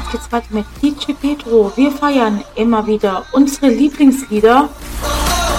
geht's weiter mit DJ Pedro. Wir feiern immer wieder unsere Lieblingslieder